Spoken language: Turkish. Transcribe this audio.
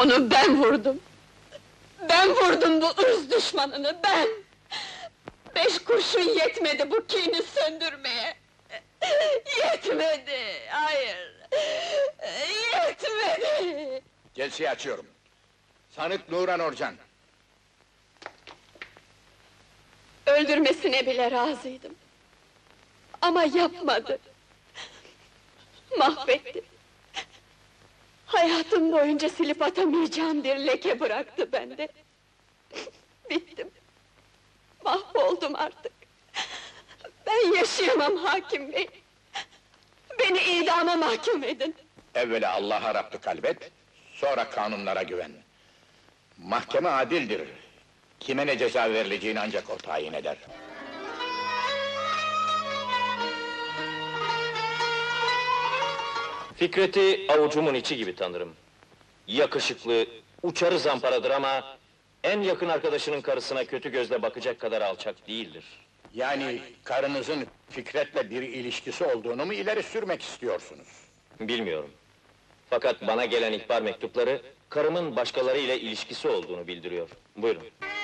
Onu ben vurdum! Ben vurdum bu ırz düşmanını, ben! 5 kurşun yetmedi bu kini söndürmeye! Yetmedi, hayır! Yetmedi! Celseyi açıyorum. Sanık Nuran Orcan. Öldürmesine bile razıydım. Ama yapmadı! Mahvetti! Hayatım boyunca silip atamayacağım bir leke bıraktı bende! Bittim! Mahvoldum artık! Ben yaşayamam hakim bey! Beni idama mahkum edin! Evvela Allah'a Rabb'ı kalbet, sonra kanunlara güven. Mahkeme adildir. Kime ne ceza verileceğini ancak o tayin eder. Fikret'i avucumun içi gibi tanırım. Yakışıklı, uçarı zamparadır ama... ...en yakın arkadaşının karısına kötü gözle bakacak kadar alçak değildir. Yani karınızın Fikret'le bir ilişkisi olduğunu mu ileri sürmek istiyorsunuz? Bilmiyorum. Fakat bana gelen ihbar mektupları... ...karımın başkalarıyla ilişkisi olduğunu bildiriyor. Buyurun.